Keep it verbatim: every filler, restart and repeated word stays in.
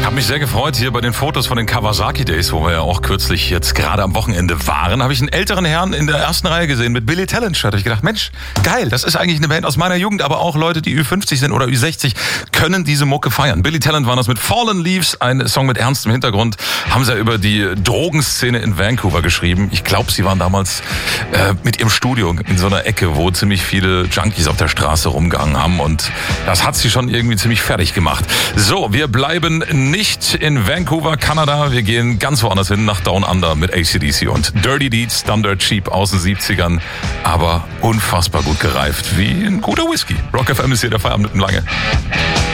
Ich habe mich sehr gefreut, hier bei den Fotos von den Kawasaki Days, wo wir ja auch kürzlich jetzt gerade am Wochenende waren, habe ich einen älteren Herrn in der ersten Reihe gesehen mit Billy Talent Shirt. Da habe ich gedacht, Mensch, geil, das ist eigentlich eine Band aus meiner Jugend, aber auch Leute, die Ü fünfzig sind oder Ü sechzig, können diese Mucke feiern. Billy Talent waren das mit Fallen Leaves, ein Song mit ernstem Hintergrund, haben sie ja über die Drogenszene in Vancouver geschrieben. Ich glaube, sie waren damals äh, mit ihrem Studio in so einer Ecke, wo ziemlich viele Junkies auf der Straße rumgehangen haben, und das hat sie schon irgendwie ziemlich fertig gemacht. So, wir bleiben nicht in Vancouver, Kanada. Wir gehen ganz woanders hin, nach Down Under mit A C D C und Dirty Deeds, Done Dirt Cheap aus den siebzigern, aber unfassbar gut gereift, wie ein guter Whisky. Rock F M ist hier der Feierabend mit dem Lange.